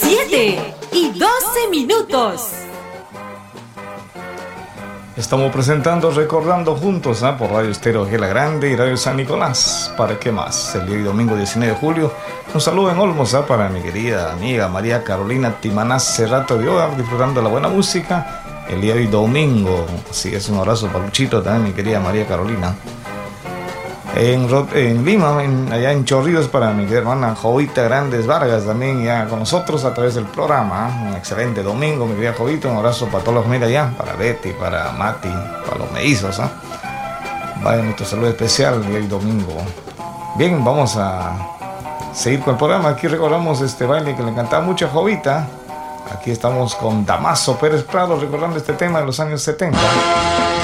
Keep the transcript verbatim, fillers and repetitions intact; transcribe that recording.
siete y doce minutos. Estamos presentando Recordando Juntos, ¿eh? Por Radio Estéreo Gela Grande y Radio San Nicolás. ¿Para qué más? El día de domingo diecinueve de julio. Un saludo en Olmos, ¿eh? Para mi querida amiga María Carolina Timanás Cerrato de Oga, disfrutando de la buena música el día de domingo. Así es, un abrazo para Luchito también, mi querida María Carolina. En, en Lima, en, allá en Chorrillos, para mi querida hermana Jovita Grandes Vargas, también ya con nosotros a través del programa. Un excelente domingo, mi querida Jovita. Un abrazo para todos los familia allá, para Betty, para Mati, para los mellizos, ¿eh? Vaya nuestro saludo especial el día de domingo. Bien, vamos a seguir con el programa. Aquí recordamos este baile que le encantaba mucho a Jovita. Aquí estamos con Damaso Pérez Prado recordando este tema de los años setenta.